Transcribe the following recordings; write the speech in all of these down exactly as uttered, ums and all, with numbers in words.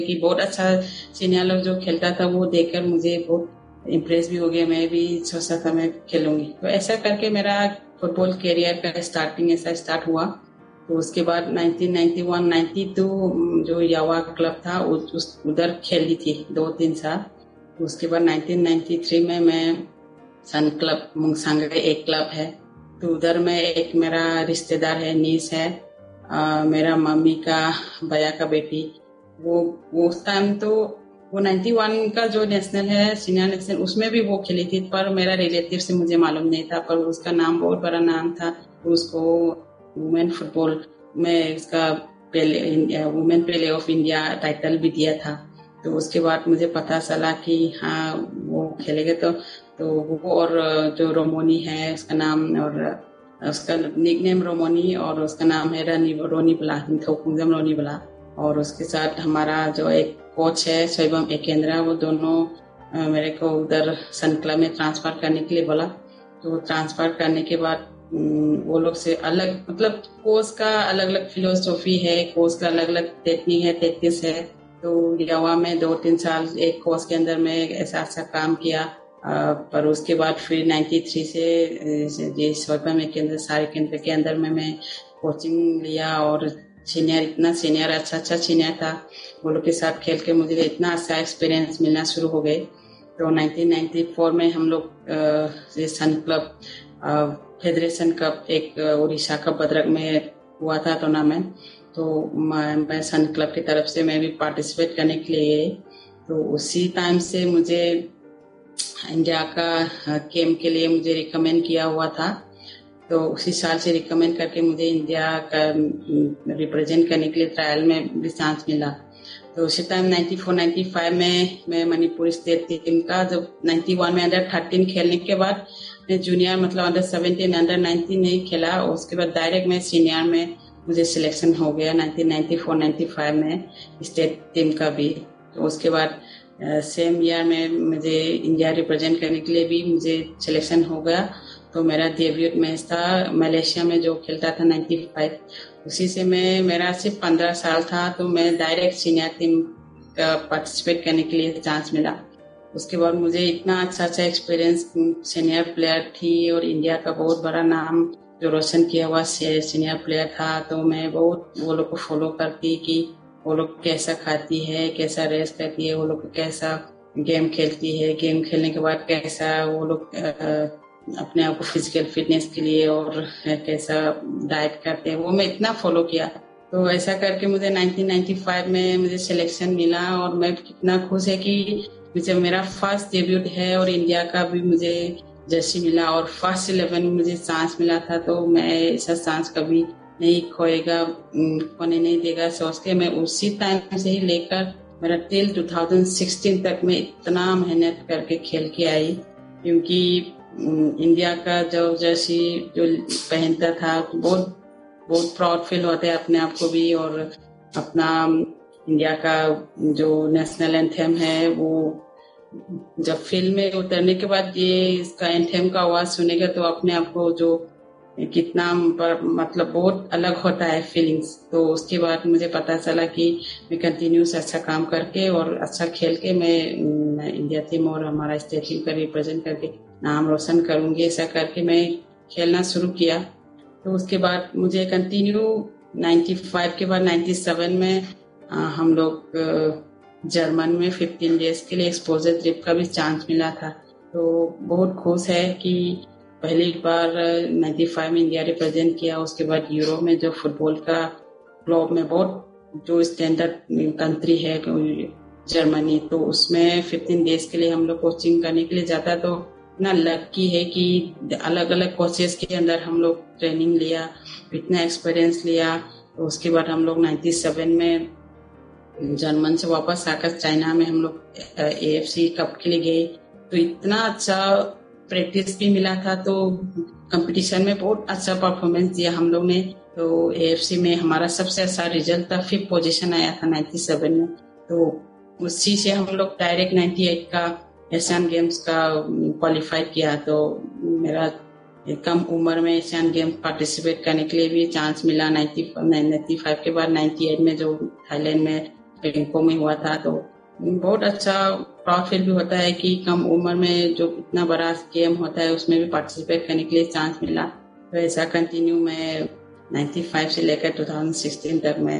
कि बहुत अच्छा सीनियर लोग जो खेलता था वो देखकर मुझे बहुत इम्प्रेस भी हो गया। मैं भी सोचा था मैं खेलूंगी। तो ऐसा करके मेरा फुटबॉल कैरियर का स्टार्टिंग ऐसा स्टार्ट हुआ। तो उसके बाद nineteen ninety one ninety two जो यावा क्लब था उस, उस उधर खेली थी दो तीन साल। उसके बाद नाइनटीन नाइंटी थ्री में मैं सन क्लब मुंगसांग एक क्लब है, तो उधर में एक मेरा रिश्तेदार है, नीस है, आ, मेरा मम्मी का भैया का बेटी। वो वो उस टाइम तो वो नाइंटी वन का जो नेशनल है सीनियर नेशनल उसमें भी वो खेली थी, पर मेरा रिलेटिव से मुझे मालूम नहीं था, पर उसका नाम बहुत बड़ा नाम था। उसको वुमेन फुटबॉल में उसका women play of India title भी दिया था। तो उसके बाद मुझे पता चला कि हाँ वो खेलेगा। तो तो वो और जो रोमोनी है उसका नाम, और उसका निकनेम रोमोनी, और उसका नाम है रानी रोनी बला, थोकुंजम रोनी बला। और उसके साथ हमारा जो एक कोच है शैवम एकेंद्रा, वो दोनों मेरे को उधर सन क्लब में ट्रांसफर करने के लिए बोला। तो ट्रांसफर करने के बाद वो लोग से अलग, मतलब कोच का अलग अलग फिलोसॉफी है, कोच का अलग अलग टेक्निक है, टेक्टिक्स है। तो यावा में दो तीन साल एक कोच के अंदर में ऐसा अच्छा काम किया। आ, पर उसके बाद फिर नाइंटी थ्री से जे स्वयं में केंद्र सारे केंद्र के अंदर में मैं कोचिंग लिया, और सीनियर इतना सीनियर अच्छा अच्छा सीनियर था, वो लोग के साथ खेल के मुझे इतना अच्छा एक्सपीरियंस मिलना शुरू हो गए। तो नाइनटीन नाइंटी फोर में हम लोग सन क्लब फेडरेशन कप एक उड़ीसा का भद्रक में हुआ था टूर्नामेंट। तो मैं, मैं सन क्लब की तरफ से मैं भी पार्टिसिपेट करने के लिए गई। तो उसी टाइम से मुझे इंडिया का गेम के लिए मुझे रिकमेंड किया हुआ था। तो उसी साल से रिकमेंड करके मुझे इंडिया का रिप्रेजेंट करने के लिए ट्रायल में भी चांस मिला। तो उसी time ninety four ninety five में मैं मणिपुर स्टेट टीम का, जब नाइंटी वन में अंडर थर्टीन खेलने के बाद मैं जूनियर मतलब अंडर सेवेंटीन अंडर नाइंटीन नहीं खेला, उसके बाद डायरेक्ट मैं सीनियर में मुझे सिलेक्शन हो गया nineteen ninety four ninety five में स्टेट टीम का भी। तो उसके बाद सेम ईयर में मुझे इंडिया रिप्रेजेंट करने के लिए भी मुझे सिलेक्शन हो गया। तो मेरा डेब्यूट मैच था मलेशिया में जो खेलता था नाइंटी फाइव, उसी से मैं मेरा सिर्फ पंद्रह साल था, तो मैं डायरेक्ट सीनियर टीम का पार्टिसिपेट करने के लिए चांस मिला। उसके बाद मुझे इतना अच्छा अच्छा एक्सपीरियंस, सीनियर प्लेयर थी और इंडिया का बहुत बड़ा नाम जो रोशन किया हुआ सीनियर प्लेयर था। तो मैं बहुत वो लोग को फॉलो करती कि वो लोग कैसा खाती है, कैसा रेस्ट करती है, वो लोग कैसा गेम खेलती है, गेम खेलने के बाद कैसा वो लोग अपने आप को फिजिकल फिटनेस के लिए और कैसा डाइट करते हैं, वो मैं इतना फॉलो किया। तो ऐसा करके मुझे नाइनटीन नाइंटी फाइव में मुझे सिलेक्शन मिला, और मैं कितना खुश है कि मुझे मेरा फर्स्ट डेब्यूट है और इंडिया का भी मुझे जर्सी मिला और फर्स्ट इलेवन में मुझे चांस मिला था। तो मैं ऐसा चांस कभी नहीं खोएगा, खोने नहीं देगा सोच के मैं उसी टाइम से ही लेकर मेरा टिल टू थाउजेंड सिक्सटीन तक मैं इतना मेहनत करके खेल के आई। क्योंकि इंडिया का जो जर्सी जो पहनता था बहुत बहुत प्राउड फील होता है अपने आप को भी, और अपना इंडिया का जो नेशनल एंथम है वो जब फिल्म में उतरने के बाद ये इसका एंथम का आवाज सुनेगा तो अपने आप को जो कितना पर मतलब बहुत अलग होता है फीलिंग्स। तो उसके बाद मुझे पता चला कि मैं कंटिन्यूस अच्छा काम करके और अच्छा खेल के मैं इंडिया टीम और हमारा स्टेट टीम का रिप्रेजेंट करके नाम रोशन करूंगी। ऐसा करके मैं खेलना शुरू किया। तो उसके बाद मुझे कंटिन्यू नाइंटी फाइव के बाद नाइंटी सेवन में आ, हम लोग जर्मन में फिफ्टीन डेज के लिए एक्सपोजर ट्रिप का भी चांस मिला था। तो बहुत खुश है कि पहली बार नाइंटी फाइव में इंडिया रिप्रेजेंट किया। उसके बाद यूरोप में जो फुटबॉल का ग्लोब में बहुत जो स्टैंडर्ड कंट्री है जर्मनी, तो उसमें फिफ्टीन डेज के लिए हम लोग कोचिंग करने के लिए जाता। तो इतना लकी है कि अलग अलग कोचेस के अंदर हम लोग ट्रेनिंग लिया, इतना एक्सपीरियंस लिया। तो उसके बाद हम लोग नाइंटी सेवन में जर्मन से वापस आकर चाइना में हम लोग एएफसी कप के लिए गए। तो इतना अच्छा प्रैक्टिस भी मिला था, तो कंपटीशन में बहुत अच्छा परफॉर्मेंस दिया हम लोग ने। तो एएफसी में हमारा सबसे अच्छा रिजल्ट था, फिफ्थ पोजीशन आया था नाइंटी सेवन में। तो उसी से हम लोग डायरेक्ट नाइंटी एट का एशियन गेम्स का क्वालिफाई किया। तो मेरा कम उम्र में एशियन गेम्स पार्टिसिपेट करने के लिए भी चांस मिला। नाइंटी फाइव के बाद नाइंटी एट में जो थाईलैंड में बैंकों में हुआ था। तो बहुत अच्छा प्राउड फील भी होता है कि कम उम्र में जो इतना बड़ा गेम होता है उसमें भी पार्टिसिपेट करने के लिए चांस मिला। तो ऐसा कंटिन्यू मैं पचानवे से लेकर दो हज़ार सोलह तक मैं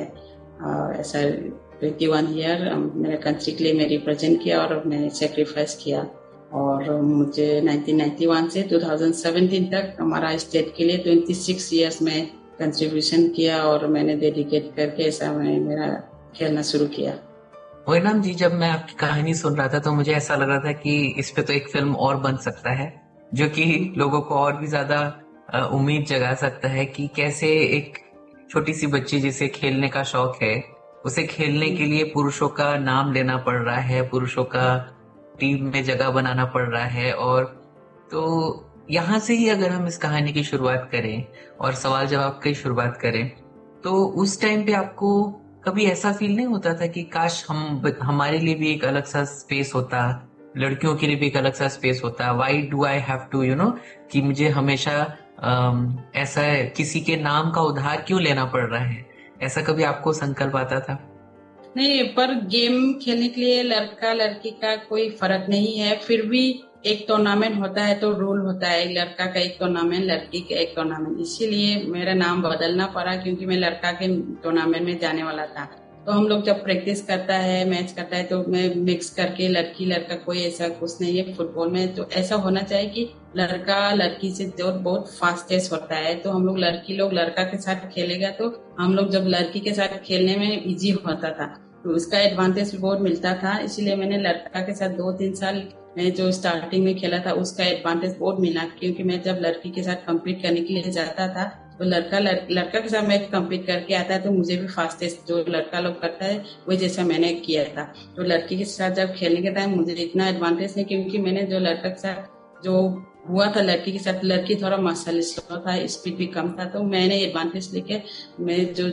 ऐसा इक्कीस ईयर मेरे कंट्री के लिए मैं रिप्रेजेंट किया और मैंने सेक्रीफाइस किया। और मुझे उन्नीस सौ इक्यानवे से दो हज़ार सत्रह तक हमारा स्टेट के लिए छब्बीस इयर्स में कंट्रीब्यूशन किया और मैंने डेडिकेट करके ऐसा मैं मेरा खेलना शुरू किया। मोइनम जी, जब मैं आपकी कहानी सुन रहा था तो मुझे ऐसा लग रहा था कि इस पे तो एक फिल्म और बन सकता है, जो कि लोगों को और भी ज्यादा उम्मीद जगा सकता है कि कैसे एक छोटी सी बच्ची जिसे खेलने का शौक है, उसे खेलने के लिए पुरुषों का नाम लेना पड़ रहा है, पुरुषों का टीम में जगह बनाना पड़ रहा है। और तो यहाँ से ही अगर हम इस कहानी की शुरुआत करें और सवाल जवाब की शुरुआत करें, तो उस टाइम पे आपको कभी ऐसा फील नहीं होता था कि काश हम हमारे लिए भी एक अलग सा स्पेस होता, लड़कियों के लिए भी एक अलग सा स्पेस होता? Why do I have to you know कि मुझे हमेशा आम, ऐसा किसी के नाम का उधार क्यों लेना पड़ रहा है? ऐसा कभी आपको संकल्प आता था? नहीं, पर गेम खेलने के लिए लड़का लड़की का कोई फर्क नहीं है। फिर भी एक टूर्नामेंट होता है तो रूल होता है, लड़का का एक टूर्नामेंट, लड़की का एक टूर्नामेंट। इसीलिए मेरा नाम बदलना पड़ा क्योंकि मैं लड़का के टूर्नामेंट में जाने वाला था। तो हम लोग जब प्रैक्टिस करता है, मैच करता है, तो मैं मिक्स करके लड़की लड़का कोई ऐसा कुछ नहीं है फुटबॉल में। तो ऐसा होना चाहिए कि लड़का लड़की से जो बहुत फास्टेस्ट होता है, तो हम लोग लड़की लोग लड़का के साथ खेलेगा तो हम लोग जब लड़की के साथ खेलने में इजी होता था, तो उसका एडवांटेज भी बहुत मिलता था। इसलिए मैंने लड़का के साथ दो तीन साल मैं जो स्टार्टिंग में खेला था उसका एडवांटेज बहुत मिला, क्योंकि मैं जब लड़की के साथ कम्पीट करने के लिए जाता था तो लड़का लड़, लड़का के साथ मैं कम्पीट करके आता है तो मुझे भी फास्टेस्ट जो लड़का लोग करता है वही जैसा मैंने किया था। तो लड़की के साथ जब खेलने के टाइम मुझे इतना एडवांटेज नहीं, क्योंकि मैंने जो लड़का के साथ जो हुआ था लड़की के साथ, लड़की थोड़ा मसल स्लो था, स्पीड भी कम था, तो मैंने एडवांटेज लेके मैं जो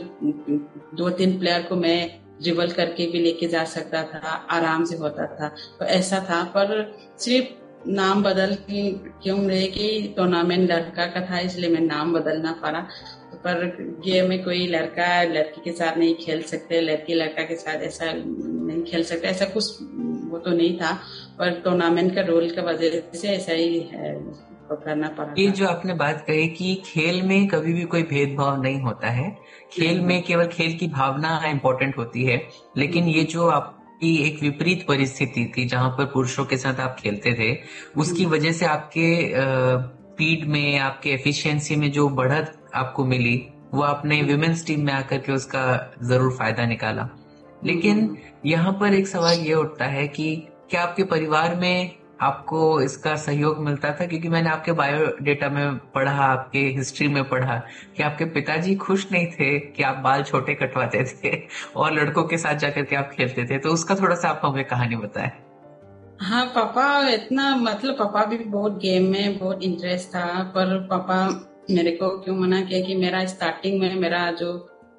दो तीन प्लेयर को मैं ड्रिबल करके भी लेके जा सकता था, आराम से होता था। तो ऐसा था। पर सिर्फ नाम बदल क्यों रहे कि टूर्नामेंट लड़का का था इसलिए मैं नाम बदलना पड़ा। पर गेम में कोई लड़का लड़की के साथ नहीं खेल सकते, लड़की लड़का के साथ ऐसा नहीं खेल सकते, ऐसा कुछ वो तो नहीं था। पर टूर्नामेंट का रूल की वजह से ऐसा ही है, करना पड़ा। ये जो आपने बात कही कि खेल में कभी भी कोई भेदभाव नहीं होता है, खेल में केवल खेल की भावना इम्पोर्टेंट होती है। लेकिन ये जो आपकी एक विपरीत परिस्थिति थी जहां पर पुरुषों के साथ आप खेलते थे, उसकी वजह से आपके स्पीड में, आपके एफिशिएंसी में जो बढ़त आपको मिली, वो आपने विमेन्स टीम में आकर के उसका जरूर फायदा निकाला। लेकिन यहाँ पर एक सवाल ये उठता है कि क्या आपके परिवार में आपको इसका सहयोग मिलता था? क्योंकि मैंने आपके बायोडेटा में पढ़ा, आपके हिस्ट्री में पढ़ा कि आपके पिताजी खुश नहीं थे कि आप बाल छोटे कटवाते थे और लड़कों के साथ जाकर के आप खेलते थे। तो उसका थोड़ा सा आप हमें कहानी बताएं। हाँ, पापा इतना मतलब पापा भी बहुत गेम में बहुत इंटरेस्ट था, पर पापा मेरे को क्यों मना किया कि मेरा स्टार्टिंग में मेरा जो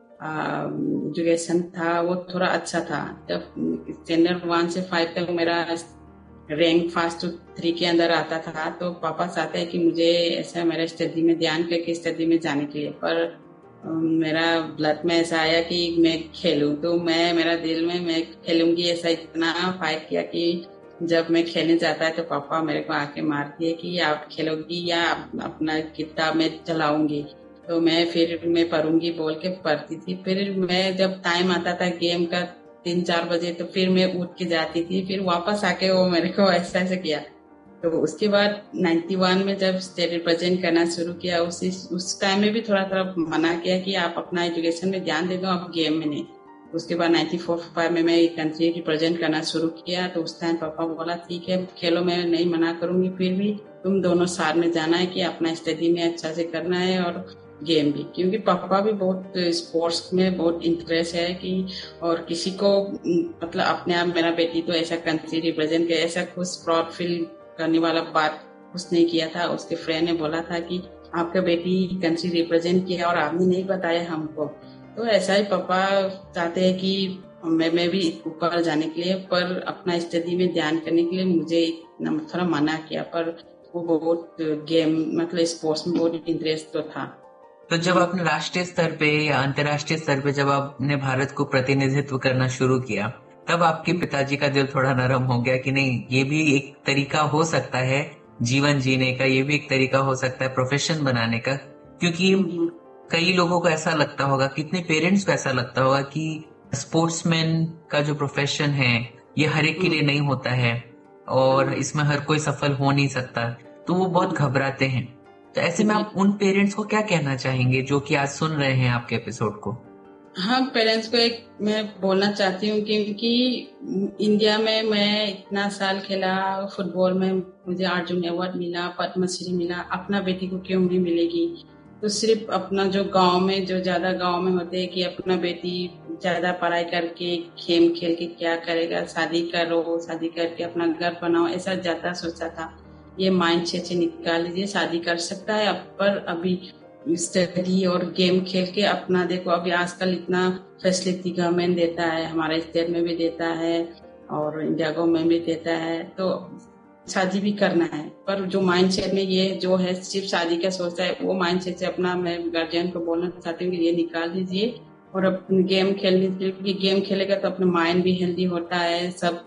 एजुकेशन था वो थोड़ा अच्छा था। जब स्टैंडर्ड वन से फाइव तक मेरा रैंक फर्स्ट टू थ्री के अंदर आता था, तो पापा चाहते हैं कि मुझे ऐसा मेरा स्टडी में ध्यान करके स्टडी में जाने के लिए। पर मेरा ब्लड में ऐसा आया कि मैं खेलूं, तो मैं मेरा दिल में मैं खेलूंगी ऐसा इतना फाइट किया कि जब मैं खेलने जाता है तो पापा मेरे को आके मारती है कि आप खेलोगी या अपना किताब में चलाऊंगी। तो मैं फिर मैं पढ़ूंगी बोल के पढ़ती थी। फिर मैं जब टाइम आता था गेम का तीन चार बजे, तो फिर मैं उठ के जाती थी, फिर वापस आके वो मेरे को ऐसा ऐसा किया। तो उसके बाद इक्यानवे में जब स्टेट रिप्रेजेंट करना शुरू किया, उस उस टाइम में भी थोड़ा थोड़ा मना किया कि आप अपना एजुकेशन में ध्यान दे दो, आप गेम में नहीं। उसके बाद चौरानवे फाइव में मैं कंट्री रिप्रेजेंट करना शुरू किया, तो उस टाइम पापा बोला ठीक है खेलो, मैं नहीं मना करूंगी, फिर भी तुम दोनों साथ में जाना है कि अपना स्टडी में अच्छा से करना है और गेम भी। क्योंकि पापा भी बहुत स्पोर्ट्स में बहुत इंटरेस्ट है कि और किसी को मतलब अपने आप मेरा बेटी तो ऐसा कंट्री रिप्रेजेंट किया, ऐसा कुछ प्राउड फील करने वाला बात कुछ नहीं किया था। उसके फ्रेंड ने बोला था कि आपका बेटी कंट्री रिप्रेजेंट किया और आपने नहीं बताया हमको। तो ऐसा ही पापा चाहते हैं कि मैं मैं भी ऊपर जाने के लिए, पर अपना स्टडी में ध्यान करने के लिए मुझे थोड़ा मना किया। पर वो बहुत गेम मतलब स्पोर्ट्स में बहुत इंटरेस्ट तो था। तो जब आपने राष्ट्रीय स्तर पे या अंतर्राष्ट्रीय स्तर पे जब आपने भारत को प्रतिनिधित्व करना शुरू किया, तब आपके पिताजी का दिल थोड़ा नरम हो गया कि नहीं, ये भी एक तरीका हो सकता है जीवन जीने का, ये भी एक तरीका हो सकता है प्रोफेशन बनाने का? क्योंकि कई लोगों को ऐसा लगता होगा, कितने पेरेंट्स को ऐसा लगता होगा कि स्पोर्ट्समैन का जो प्रोफेशन है ये हर एक के लिए नहीं होता है और इसमें हर कोई सफल हो नहीं सकता, तो वो बहुत घबराते हैं। तो ऐसे में आप उन पेरेंट्स को क्या कहना चाहेंगे जो कि आज सुन रहे हैं आपके एपिसोड को? हाँ, पेरेंट्स को एक मैं बोलना चाहती हूँ क्योंकि इंडिया में मैं इतना साल खेला फुटबॉल में, मुझे अर्जुन अवार्ड मिला, पद्मश्री मिला, अपना बेटी को क्यों नहीं मिलेगी? तो सिर्फ अपना जो गांव में, जो ज्यादा गांव में होते हैं कि अपना बेटी ज्यादा पढ़ाई करके खेल खेल के क्या करेगा, शादी करो, शादी करके अपना घर बनाओ, ऐसा ज्यादा सोचा था। ये माइंड सेट से निकाल लीजिए, शादी कर सकता है अब, पर अभी स्टडी और गेम खेल के अपना देखो, अभी आजकल इतना फैसिलिटी गवर्नमेंट देता है, हमारे स्टेट में भी देता है और इंडिया गवर्नमेंट भी देता है, तो शादी भी करना है। पर जो माइंड सेट में ये जो है सिर्फ शादी का सोचता है, वो माइंड सेट से अपना मैं गार्जियन को बोलना चाहती हूँ कि ये निकाल दीजिए और अपने गेम खेलने, क्योंकि गेम खेलेगा तो अपना माइंड भी हेल्दी होता है, सब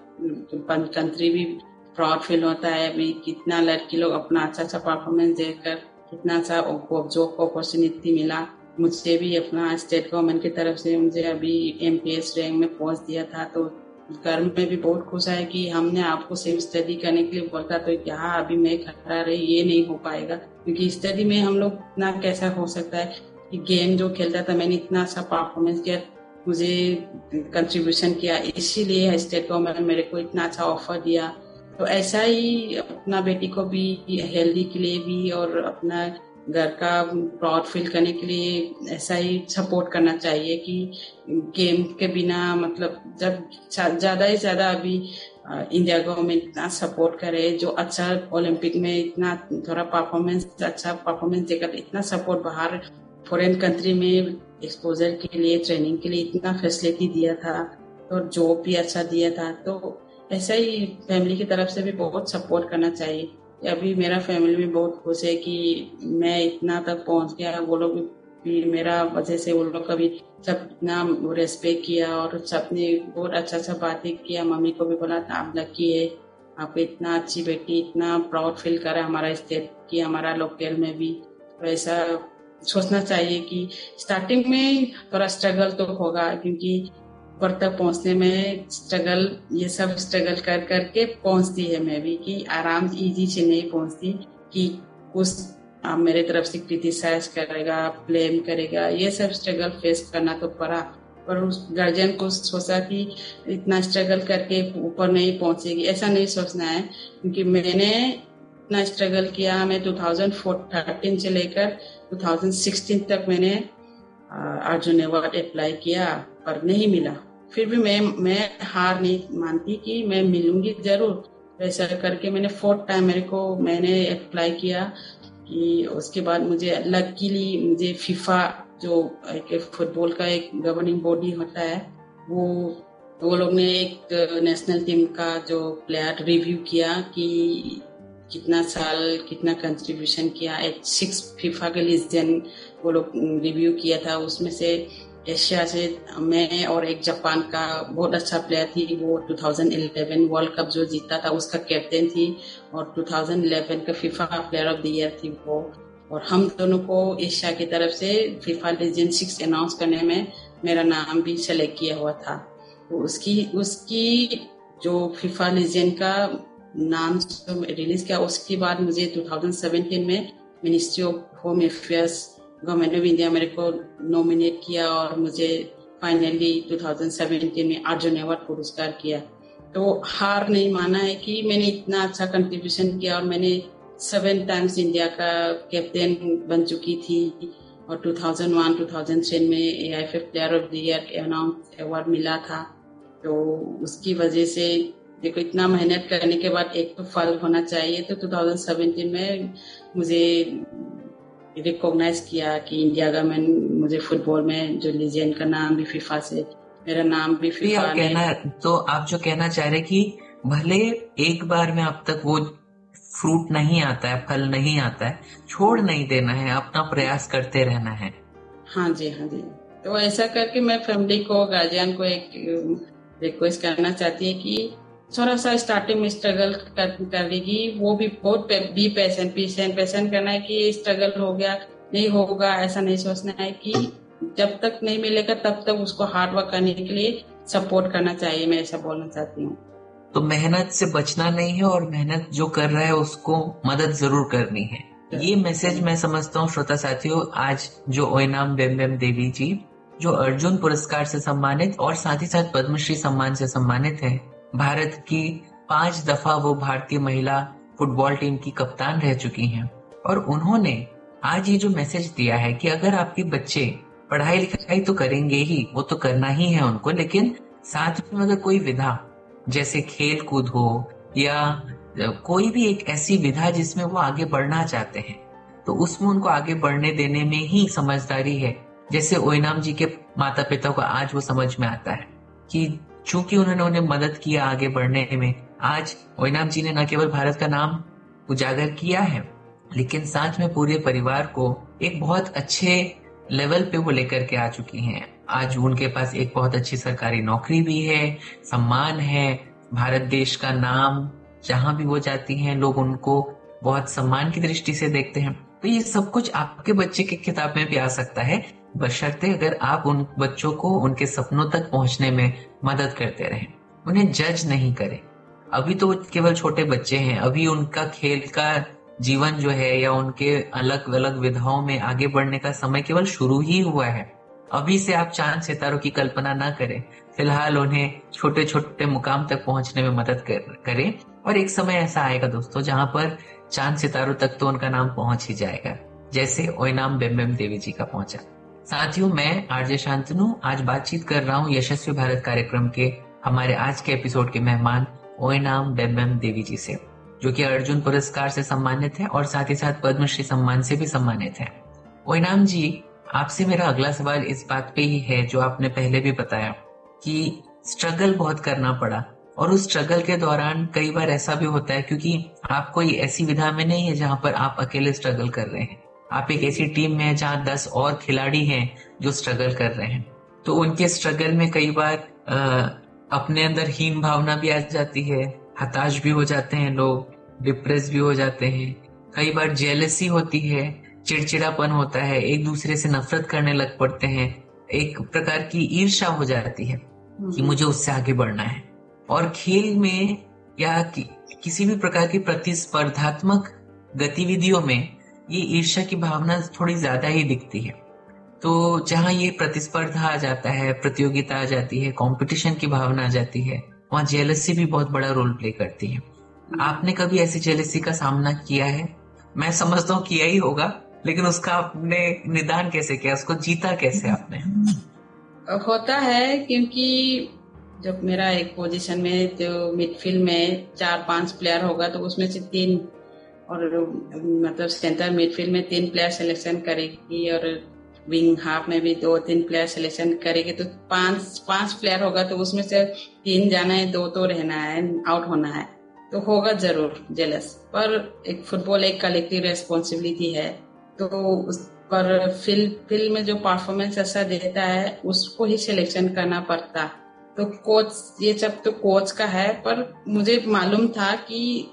कंट्री भी प्राउड फील होता है। अभी कितना लड़की लोग अपना अच्छा अच्छा परफॉर्मेंस देकर कितना अच्छा जॉब को अपॉर्चुनिटी मिला। मुझे भी अपना स्टेट गवर्नमेंट की तरफ से मुझे अभी एमपीएस रैंक में पहुंच दिया था, तो घर में भी बहुत खुश है कि हमने आपको सिर्फ स्टडी करने के लिए बोला, तो यहाँ अभी मैं खड़ा रही, ये नहीं हो पाएगा क्योंकि स्टडी में हम लोग इतना कैसा हो सकता है कि गेम जो खेलता था मैंने इतना अच्छा परफॉर्मेंस किया, मुझे कंट्रीब्यूशन किया, इसीलिए स्टेट गवर्नमेंट मेरे को इतना अच्छा ऑफर दिया। तो ऐसा ही अपना बेटी को भी हेल्दी के लिए भी और अपना घर का प्राउड फील करने के लिए ऐसा ही सपोर्ट करना चाहिए कि गेम के बिना, मतलब जब ज्यादा ही ज्यादा अभी इंडिया गवर्नमेंट इतना सपोर्ट करे, जो अच्छा ओलंपिक में इतना थोड़ा परफॉर्मेंस, अच्छा परफॉर्मेंस देकर इतना सपोर्ट बाहर फॉरेन कंट्री में एक्सपोजर के लिए, ट्रेनिंग के लिए इतना फैसिलिटी दिया था और जॉब भी अच्छा दिया था, तो ऐसा ही फैमिली की तरफ से भी बहुत सपोर्ट करना चाहिए। अभी मेरा फैमिली में बहुत खुश है कि मैं इतना तक पहुंच गया, वो लोग भी मेरा वजह से, वो लोग कभी सब इतना रेस्पेक्ट किया और सबने बहुत अच्छा अच्छा बातें किया। मम्मी को भी बोला था आप लकी है, आपको इतना अच्छी बेटी, इतना प्राउड फील करा हमारा स्टेट की, हमारा लोकल में भी। तो ऐसा सोचना चाहिए कि स्टार्टिंग में थोड़ा स्ट्रगल तो होगा, क्योंकि ऊपर तक पहुंचने में स्ट्रगल, ये सब स्ट्रगल कर करके पहुंचती है मैं भी, कि आराम इजी से नहीं पहुंचती कि कुछ आप मेरे तरफ से क्रिटिसाइज करेगा, ब्लेम करेगा, ये सब स्ट्रगल फेस करना तो पड़ा। पर उस गार्जियन को सोचा कि इतना स्ट्रगल करके ऊपर नहीं पहुंचेगी, ऐसा नहीं सोचना है, क्योंकि मैंने इतना स्ट्रगल किया। मैं दो हज़ार तेरह से लेकर दो हज़ार सोलह तक मैंने अर्जुन अवार्ड अप्लाई किया पर नहीं मिला, फिर भी मैं मैं हार नहीं मानती कि मैं मिलूंगी जरूर। ऐसा करके मैंने फोर्थ टाइम मेरे को मैंने अप्लाई किया कि उसके बाद मुझे लकीली मुझे फीफा, जो एक फुटबॉल का एक गवर्निंग बॉडी होता है, वो वो लोग ने एक नेशनल टीम का जो प्लेयर रिव्यू किया कि कितना साल कितना कंट्रीब्यूशन किया, एक सिक्स फीफा के लीजेंड वो लोग रिव्यू किया था। उसमें से एशिया से मैं और एक जापान का बहुत अच्छा प्लेयर थी, वो दो हज़ार ग्यारह वर्ल्ड कप जो जीता था उसका कैप्टन थी और दो हज़ार ग्यारह का FIFA player of the year थी वो। और हम दोनों को एशिया की तरफ से फीफा लेजेंड सिक्स अनाउंस करने में मेरा नाम भी सेलेक्ट किया हुआ था। तो उसकी उसकी जो फीफा लेजेंड का नाम रिलीज किया, उसके बाद मुझे दो हज़ार सत्रह में ministry of home affairs government of India मेरे को नॉमिनेट किया और मुझे फाइनली दो हज़ार सत्रह में अर्जुन अवार्ड पुरस्कार किया। तो हार नहीं माना है कि मैंने इतना अच्छा कंट्रीब्यूशन किया और मैंने सेवन टाइम्स इंडिया का कैप्टन बन चुकी थी और दो हज़ार एक दो हज़ार तीन में AIFF player of the year announce award मिला था। तो उसकी वजह से देखो, इतना मेहनत करने के बाद एक तो फल होना चाहिए। तो दो हज़ार सत्रह में मुझे रिकॉग्नाइज किया कि इंडिया गवर्नमेंट मुझे फुटबॉल में जो लीजेंड का नाम भी फीफा से, मेरा नाम भी फीफा कहना, तो आप जो कहना चाह रहे कि भले एक बार में अब तक वो फ्रूट नहीं आता है, फल नहीं आता है, छोड़ नहीं देना है, अपना प्रयास करते रहना है। हाँ जी, हाँ जी। तो ऐसा करके मैं फैमिली को, गार्जियन को एक रिक्वेस्ट करना चाहती है कि थोड़ा सा स्टार्टिंग में स्ट्रगल कर, करेगी, वो भी बहुत बी पेशेंट पेशेंट पेशेंट करना है कि स्ट्रगल हो गया नहीं होगा, ऐसा नहीं सोचना है कि जब तक नहीं मिलेगा तब तक उसको हार्ड वर्क करने के लिए सपोर्ट करना चाहिए। मैं ऐसा बोलना चाहती हूँ। तो मेहनत से बचना नहीं है और मेहनत जो कर रहा है उसको मदद जरूर करनी है। ये मैसेज मैं समझता हूँ श्रोता साथियों, आज जो ओयनाम बेम्बेम देवी जी जो अर्जुन पुरस्कार से सम्मानित और साथ ही साथ पद्मश्री सम्मान से सम्मानित है, भारत की पांच दफा वो भारतीय महिला फुटबॉल टीम की कप्तान रह चुकी हैं, और उन्होंने आज ये जो मैसेज दिया है कि अगर आपके बच्चे पढ़ाई लिखाई तो करेंगे ही, वो तो करना ही है उनको, लेकिन साथ में अगर कोई विधा जैसे खेल कूद हो या कोई भी एक ऐसी विधा जिसमें वो आगे बढ़ना चाहते हैं, तो उसमें उनको आगे बढ़ने देने में ही समझदारी है। जैसे ओयनाम जी के माता पिता को आज वो समझ में आता है कि चूंकि उन्होंने उन्हें मदद किया आगे बढ़ने में, आज ओयनाम जी ने न केवल भारत का नाम उजागर किया है, लेकिन साथ में पूरे परिवार को एक बहुत अच्छे लेवल पे वो लेकर के आ चुकी हैं। आज उनके पास एक बहुत अच्छी सरकारी नौकरी भी है, सम्मान है, भारत देश का नाम जहां भी वो जाती हैं लोग उनको बहुत सम्मान की दृष्टि से देखते हैं। तो ये सब कुछ आपके बच्चे की किताब में भी आ सकता है, बशर्ते अगर आप उन बच्चों को उनके सपनों तक पहुंचने में मदद करते रहें, उन्हें जज नहीं करें। अभी तो केवल छोटे बच्चे हैं, अभी उनका खेल का जीवन जो है या उनके अलग अलग विधाओं में आगे बढ़ने का समय केवल शुरू ही हुआ है। अभी से आप चांद सितारों की कल्पना ना करें, फिलहाल उन्हें छोटे छोटे मुकाम तक पहुंचने में मदद कर, करें। और एक समय ऐसा आएगा दोस्तों जहां पर चांद सितारों तक तो उनका नाम पहुंच ही जाएगा, जैसे ओयनाम बेम्बेम देवी जी का पहुंचा। साथियों, मैं आरजे शांतनु आज बातचीत कर रहा हूँ यशस्वी भारत कार्यक्रम के हमारे आज के एपिसोड के मेहमान ओयनाम बेम्बेम देवी जी से, जो कि अर्जुन पुरस्कार से सम्मानित है और साथ ही साथ पद्मश्री सम्मान से भी सम्मानित है। ओयनाम जी, आपसे मेरा अगला सवाल इस बात पे ही है जो आपने पहले भी बताया कि स्ट्रगल बहुत करना पड़ा, और उस स्ट्रगल के दौरान कई बार ऐसा भी होता है क्योंकि आप कोई ऐसी विधा में नहीं है जहां पर आप अकेले स्ट्रगल कर रहे हैं, आप एक ऐसी टीम में है जहां दस और खिलाड़ी हैं जो स्ट्रगल कर रहे हैं। तो उनके स्ट्रगल में कई बार आ, अपने अंदर हीन भावना भी आ जाती है, हताश भी हो जाते हैं लोग, डिप्रेस भी हो जाते हैं, कई बार जेलसी होती है, चिड़चिड़ापन होता है, एक दूसरे से नफरत करने लग पड़ते हैं, एक प्रकार की ईर्ष्या हो जाती है कि मुझे उससे आगे बढ़ना है। और खेल में या कि, किसी भी प्रकार की प्रतिस्पर्धात्मक गतिविधियों में ये ईर्ष्या की भावना थोड़ी ज्यादा ही दिखती है। तो जहां ये प्रतिस्पर्धा आ जाता है, प्रतियोगिता आ जाती है, कंपटीशन की भावना आ जाती है, वहां जेलसी भी बहुत बड़ा रोल प्ले करती है। आपने कभी ऐसी जेलसी का सामना किया है? मैं समझता हूँ किया ही होगा, लेकिन उसका आपने निदान कैसे किया, उसको जीता कैसे आपने? होता है क्योंकि जब मेरा एक पोजीशन में जो मिडफील्ड में चार पांच प्लेयर होगा तो उसमें से तीन, और मतलब सेंटर मिडफील्ड में तीन प्लेयर सिलेक्शन करेगी और विंग हाफ में भी दो तीन प्लेयर सिलेक्शन करेगी, तो पांच पांच प्लेयर होगा तो उसमें से तीन जाना है, दो तो रहना है, आउट होना है, तो होगा जरूर जेलस। पर एक फुटबॉल एक कलेक्टिव रेस्पॉन्सिबिलिटी है, तो उस पर फील्ड फील्ड में जो परफॉर्मेंस अच्छा देता है उसको ही सिलेक्शन करना पड़ता। तो कोच, ये सब तो कोच का है, पर मुझे मालूम था कि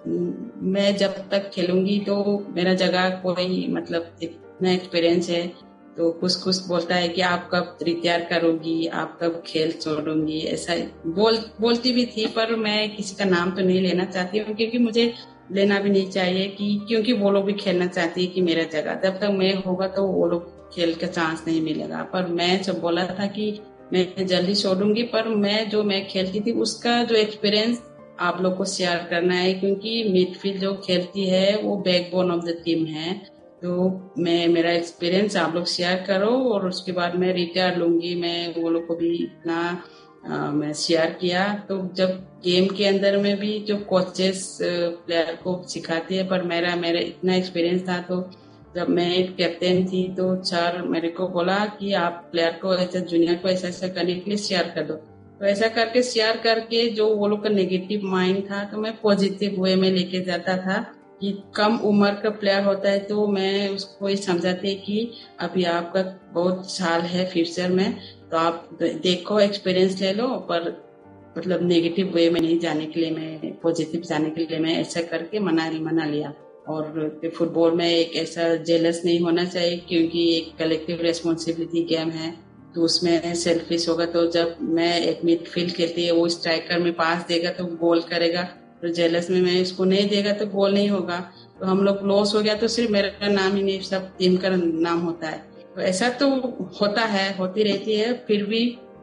मैं जब तक खेलूंगी तो मेरा जगह कोई, मतलब इतना एक्सपीरियंस है, तो कुछ कुछ बोलता है कि आप कब रिटायर करोगी, आप कब खेल छोड़ूंगी, ऐसा बोल बोलती भी थी। पर मैं किसी का नाम तो नहीं लेना चाहती हूँ क्योंकि मुझे लेना भी नहीं चाहिए, कि क्योंकि वो लोग भी खेलना चाहती है कि मेरा जगह, जब तक मैं होगा तो वो लोग खेल का चांस नहीं मिलेगा। पर मैं जब बोला था कि मैं जल्दी छोड़ूंगी, पर मैं जो मैं खेलती थी उसका जो एक्सपीरियंस आप लोग को शेयर करना है, क्योंकि मिडफील्ड जो खेलती है वो बैकबोन ऑफ द टीम है। तो मैं मेरा एक्सपीरियंस आप लोग शेयर करो और उसके बाद मैं रिटायर लूंगी। मैं वो लोग को भी इतना आ, मैं शेयर किया। तो जब गेम के अंदर में भी जो कोचेस प्लेयर को सिखाती है, पर मेरा मेरा इतना एक्सपीरियंस था, तो जब मैं एक कैप्टन थी तो सर मेरे को बोला कि आप प्लेयर को ऐसे, जूनियर को ऐसा ऐसा करने के लिए शेयर कर दो। तो ऐसा करके शेयर करके जो वो लोग का नेगेटिव माइंड था तो मैं पॉजिटिव वे में लेके जाता था कि कम उम्र का प्लेयर होता है तो मैं उसको ये समझाते कि अभी आपका बहुत साल है फ्यूचर में, तो आप देखो एक्सपीरियंस ले लो, पर मतलब नेगेटिव वे में नहीं जाने के लिए, मैं पॉजिटिव जाने के लिए मैं ऐसा करके मना मना लिया। और फुटबॉल में एक ऐसा जेलस नहीं होना चाहिए क्योंकि एक कलेक्टिव रेस्पॉन्सिबिलिटी गेम है, तो उसमें सेल्फिश होगा तो जब मैं एक मिडफील्ड खेलती है वो स्ट्राइकर में पास देगा तो गोल करेगा, तो जेलस में मैं इसको नहीं देगा तो गोल नहीं होगा, तो हम लोग लॉस हो गया तो सिर्फ मेरा नाम ही नहीं सब टीम का नाम होता है। तो ऐसा तो होता है, होती रहती है। फिर भी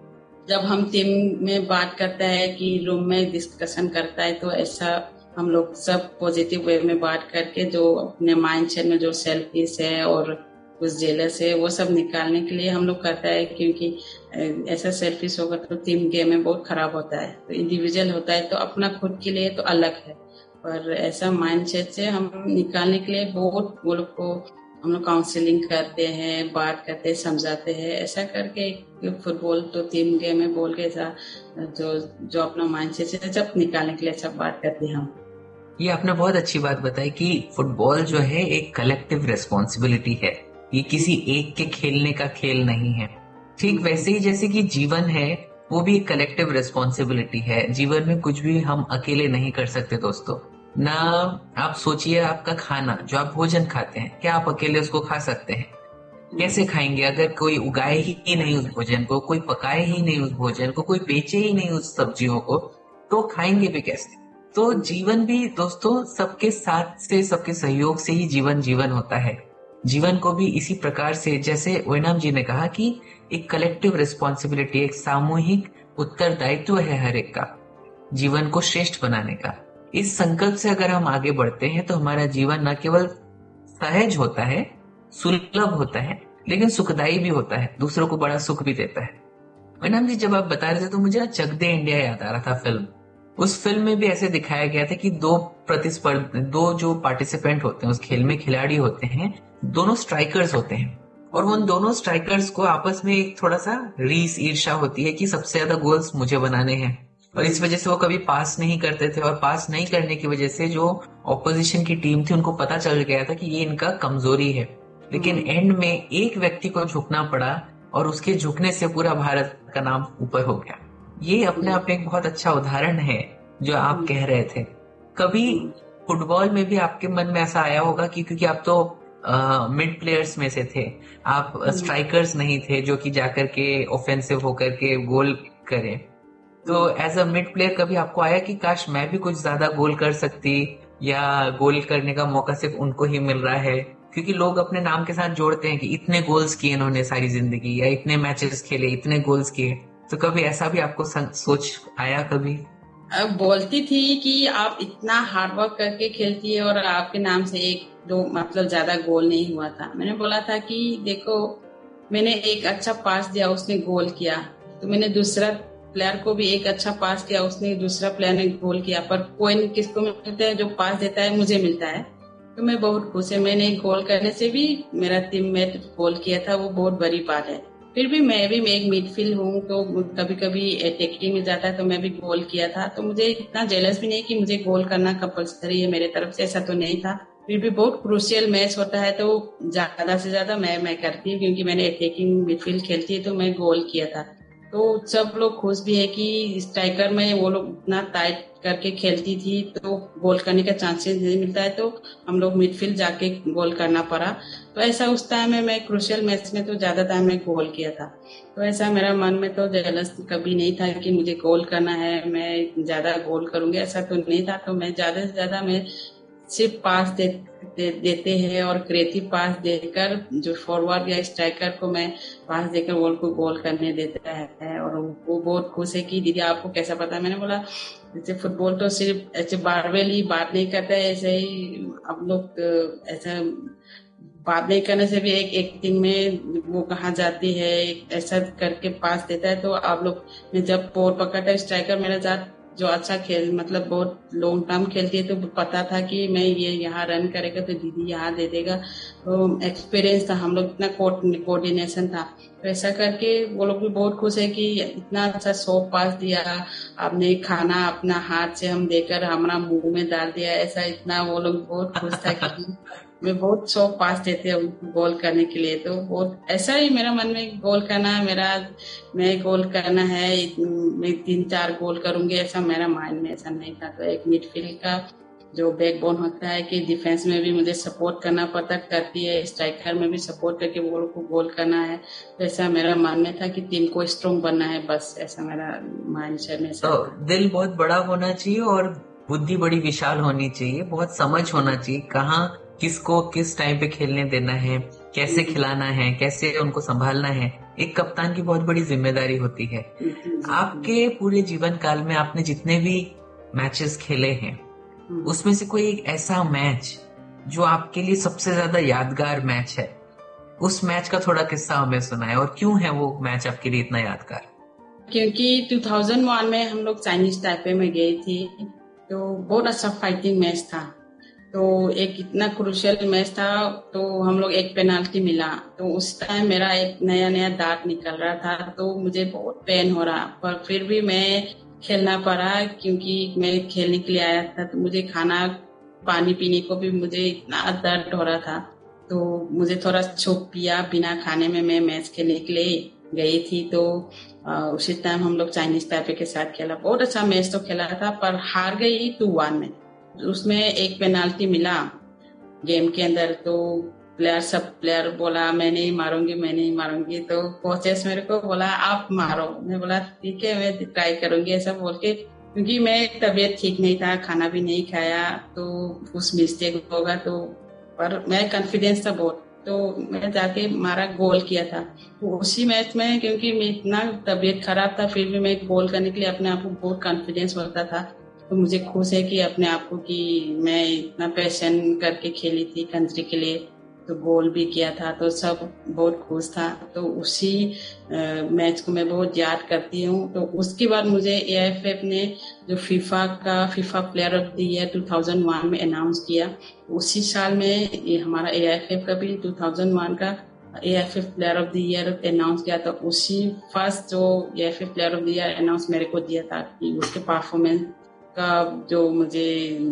जब हम टीम में बात करता है कि रूम में डिस्कशन करता है तो ऐसा हम लोग सब पॉजिटिव वे में बात करके जो अपने माइंडसेट में जो सेल्फिश है और कुछ जेलस है वो सब निकालने के लिए हम लोग करता है, क्योंकि ऐसा सेल्फिश होगा तो टीम गेम में बहुत खराब होता है। तो इंडिविजुअल होता है तो अपना खुद के लिए तो अलग है, पर ऐसा माइंडसेट से हम निकालने के लिए बहुत वो लोग को हम लोग काउंसलिंग करते हैं, बात करते हैं, समझाते हैं। ऐसा करके फुटबॉल तो टीम गेम है बोल के ऐसा जो जो अपना माइंडसेट से सब निकालने के लिए सब बात करते हैं हम। ये आपने बहुत अच्छी बात बताई कि फुटबॉल जो है एक कलेक्टिव रिस्पॉन्सिबिलिटी है, ये किसी एक के खेलने का खेल नहीं है। ठीक वैसे ही जैसे कि जीवन है वो भी एक कलेक्टिव रिस्पॉन्सिबिलिटी है। जीवन में कुछ भी हम अकेले नहीं कर सकते दोस्तों। ना आप सोचिए आपका खाना जो आप भोजन खाते हैं, क्या आप अकेले उसको खा सकते हैं? कैसे खाएंगे अगर कोई उगाए ही नहीं उस भोजन को, कोई पकाए ही नहीं उस भोजन को, कोई बेचे ही नहीं उस सब्जियों को, तो खाएंगे भी कैसे? तो जीवन भी दोस्तों सबके साथ से, सबके सहयोग से ही जीवन जीवन होता है। जीवन को भी इसी प्रकार से, जैसे ओएनएम जी ने कहा कि एक कलेक्टिव रिस्पॉन्सिबिलिटी, एक सामूहिक उत्तरदायित्व है हर एक का जीवन को श्रेष्ठ बनाने का। इस संकल्प से अगर हम आगे बढ़ते हैं तो हमारा जीवन न केवल सहज होता है, सुलभ होता है, लेकिन सुखदायी भी होता है, दूसरों को बड़ा सुख भी देता है। ओएनएम जी जब आप बता रहे थे तो मुझे चक दे इंडिया याद आ रहा था फिल्म। उस फिल्म में भी ऐसे दिखाया गया था कि दो प्रतिस्पर्धी, दो जो पार्टिसिपेंट होते हैं उस खेल में, खिलाड़ी होते हैं, दोनों स्ट्राइकर्स होते हैं, और उन दोनों स्ट्राइकर्स को आपस में एक थोड़ा सा रीस ईर्ष्या होती है कि सबसे ज्यादा गोल्स मुझे बनाने हैं, और इस वजह से वो कभी पास नहीं करते थे, और पास नहीं करने की वजह से जो ऑपोजिशन की टीम थी उनको पता चल गया था कि ये इनका कमजोरी है। लेकिन एंड में एक व्यक्ति को झुकना पड़ा और उसके झुकने से पूरा भारत का नाम ऊपर हो गया। ये अपने आप में एक बहुत अच्छा उदाहरण है जो आप कह रहे थे। कभी फुटबॉल में भी आपके मन में ऐसा आया होगा कि क्योंकि आप तो मिड प्लेयर्स में से थे, आप स्ट्राइकर्स नहीं थे जो कि जाकर के ऑफेंसिव होकर के गोल करें, तो एज अ मिड प्लेयर कभी आपको आया कि काश मैं भी कुछ ज्यादा गोल कर सकती, या गोल करने का मौका सिर्फ उनको ही मिल रहा है? क्योंकि लोग अपने नाम के साथ जोड़ते हैं कि इतने गोल्स किए इन्होंने सारी जिंदगी, या इतने मैचेस खेले, इतने गोल्स किए। तो कभी ऐसा भी आपको सोच आया कभी? अब बोलती थी कि आप इतना हार्डवर्क करके खेलती है और आपके नाम से एक दो मतलब ज्यादा गोल नहीं हुआ था। मैंने बोला था कि देखो मैंने एक अच्छा पास दिया, उसने गोल किया, तो मैंने दूसरा प्लेयर को भी एक अच्छा पास किया, उसने दूसरा प्लेयर ने गोल किया, पर कोई किसको मिलता है? जो पास देता है मुझे मिलता है, तो मैं बहुत खुश है। मैंने गोल करने से भी मेरा टीममेट गोल किया था, वो बहुत बड़ी बात है। फिर भी मैं भी मैं एक मिडफील्ड हूँ तो कभी कभी अटैकिंग में जाता है तो मैं भी गोल किया था, तो मुझे इतना जेलस भी नहीं कि मुझे गोल करना कंपल्सरी है मेरे तरफ से, ऐसा तो नहीं था। फिर भी बहुत क्रूशियल मैच होता है तो ज्यादा से ज्यादा मैं मैं करती हूँ, क्योंकि मैंने अटैकिंग मिडफील्ड खेलती है तो मैं गोल किया था। तो सब लोग खुश भी है कि स्ट्राइकर में वो लोग इतना टाइट करके खेलती थी तो गोल करने का चांसेस नहीं मिलता है, तो हम लोग मिडफील्ड जाके गोल करना पड़ा। तो ऐसा उस टाइम में मैं क्रूशियल मैच में तो ज्यादा टाइम में गोल किया था। तो ऐसा मेरा मन में तो जेलस कभी नहीं था कि मुझे गोल करना है, मैं ज्यादा गोल करूंगी, ऐसा तो नहीं था। तो मैं ज्यादा से ज्यादा मैं सिर्फ पास दे, दे, देते हैं और क्रिएटिव पास देकर जो फॉरवर्ड या स्ट्राइकर को मैं पास देकर वो को गोल करने देता है, और वो बहुत खुश है कि दीदी आपको कैसा पता है? मैंने बोला जैसे फुटबॉल तो सिर्फ ऐसे बारबेल ही बात नहीं करता है, ऐसे ही आप लोग ऐसा बात नहीं करने से भी एक एक्टिंग में वो कहाँ जाती है, ऐसा करके पास देता है। तो आप लोग मैं जब बॉल पकड़ता है स्ट्राइकर मेरा साथ जो अच्छा खेल मतलब बहुत लॉन्ग टर्म खेलती है, तो पता था कि मैं ये यहाँ रन करेगा तो दीदी यहाँ दे देगा। तो एक्सपीरियंस था, हम लोग इतना कोऑर्डिनेशन था। तो ऐसा करके वो लोग भी बहुत खुश है कि इतना अच्छा सौ पास दिया आपने, खाना अपना हाथ से हम देकर हमारा मुंह में डाल दिया, ऐसा इतना वो लोग बहुत खुश था कि मैं बहुत सौ पास देते हैं उनको गोल करने के लिए। तो बहुत ऐसा ही मेरा मन में गोल करना मेरा मैं गोल करना है, मैं तीन चार गोल करूंगी, ऐसा मेरा माइंड में ऐसा नहीं था। तो एक मिडफील्ड का जो बैकबोन होता है कि डिफेंस में भी मुझे सपोर्ट करना पड़ता करती है, स्ट्राइकर में भी सपोर्ट करके बॉल को गोल करना है। तो ऐसा मेरा मानना था कि टीम को स्ट्रॉन्ग बनना है, बस ऐसा मेरा माइंड सेट में। तो दिल बहुत बड़ा होना चाहिए और बुद्धि बड़ी विशाल होनी चाहिए, बहुत समझ होना चाहिए कहाँ किसको किस टाइम पे खेलने देना है, कैसे खिलाना है, कैसे उनको संभालना है। एक कप्तान की बहुत बड़ी जिम्मेदारी होती है। आपके पूरे जीवन काल में आपने जितने भी मैचेस खेले हैं उसमें से कोई एक ऐसा मैच जो आपके लिए सबसे ज्यादा यादगार मैच है, उस मैच का थोड़ा किस्सा हमें सुनाए, और क्यों है वो मैच आपके लिए इतना यादगार? क्योंकि दो हज़ार एक में हम लोग चाइनीज ताइपे में गए थे, तो बहुत अच्छा फाइटिंग मैच था। तो एक इतना क्रूशियल मैच था, तो हम लोग एक पेनाल्टी मिला। तो उस टाइम मेरा एक नया नया दांत निकल रहा था, तो मुझे बहुत पेन हो रहा, पर फिर भी मैं खेलना पड़ा क्योंकि मैं खेलने के लिए आया था। तो मुझे खाना पानी पीने को भी मुझे इतना दर्द हो रहा था, तो मुझे थोड़ा छुप पिया बिना खाने में मैं मैच खेलने के लिए गई थी। तो उसी टाइम हम लोग चाइनीज ताइपे के साथ खेला, बहुत अच्छा मैच तो खेला था, पर हार गई टू वन में। उसमें एक पेनाल्टी मिला गेम के अंदर, तो प्लेयर सब प्लेयर बोला मैं नहीं मारूंगी मैं नहीं मारूंगी। तो कोचेस मेरे को बोला आप मारो, मैं बोला ठीक है मैं ट्राई करूंगी, ऐसा बोल के, क्योंकि मैं तबीयत ठीक नहीं था, खाना भी नहीं खाया, तो कुछ मिस्टेक होगा। तो पर मैं कॉन्फिडेंस था बहुत, तो मैं जाके मारा, गोल किया था। तो उसी मैच में क्योंकि मैं इतना तबीयत खराब था, फिर भी मैं गोल करने के लिए अपने आप को बहुत कॉन्फिडेंस होता था। तो मुझे खुश है कि अपने आप को कि मैं इतना पैशन करके खेली थी कंट्री के लिए, तो गोल भी किया था, तो सब बहुत खुश था। तो उसी मैच को मैं बहुत याद करती हूँ। तो उसके बाद मुझे ए एफ एफ ने जो फीफा का FIFA player of the year दो हज़ार एक में अनाउंस किया, उसी साल में ये हमारा ए एफ एफ का भी दो हज़ार एक का A F F player of the year announce किया था। उसी फर्स्ट जो A F F player of the year announce मेरे को दिया था कि उसके परफॉर्मेंस का जो मुझे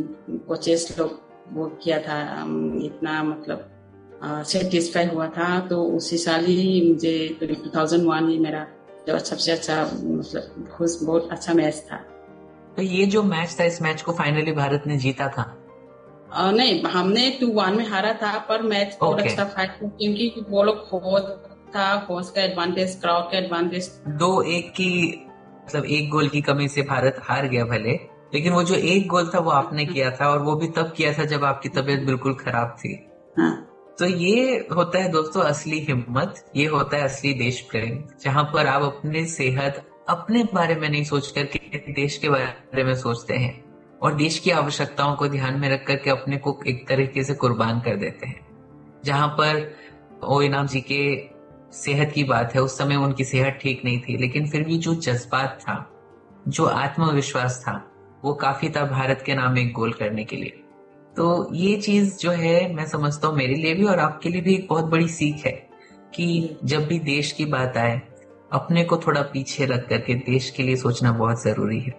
कोचेस लोग वो किया था, इतना मतलब सेटिस्फाई हुआ था। तो उसी साल ही मुझे दो हज़ार एक ही मेरा जो सबसे अच्छा मतलब खुश बहुत अच्छा मैच था। तो ये जो मैच था, इस मैच को फाइनली भारत ने जीता था? आ, नहीं, हमने टू वन में हारा था, पर मैच बहुत okay. अच्छा फाइट था, क्योंकि वो लोग होस्ट था, होस्ट का एडवांटेज, क्राउड का एडवांटेज। दो एक की मतलब एक गोल की कमी से भारत हार गया भले, लेकिन वो जो एक गोल था वो आपने किया था, और वो भी तब किया था जब आपकी तबीयत बिल्कुल खराब थी। हाँ। तो ये होता है दोस्तों असली हिम्मत, ये होता है असली देश प्रेम, जहां पर आप अपने सेहत अपने बारे में नहीं सोच करके देश के बारे में सोचते हैं, और देश की आवश्यकताओं को ध्यान में रख करके अपने को एक तरीके से कुर्बान कर देते हैं। जहां पर ओ इनाम जी के सेहत की बात है, उस समय उनकी सेहत ठीक नहीं थी, लेकिन फिर भी जो जज्बात था, जो आत्मविश्वास था, वो काफी था भारत के नाम एक गोल करने के लिए। तो ये चीज जो है मैं समझता हूँ मेरे लिए भी और आपके लिए भी एक बहुत बड़ी सीख है कि जब भी देश की बात आए अपने को थोड़ा पीछे रख करके देश के लिए सोचना बहुत जरूरी है।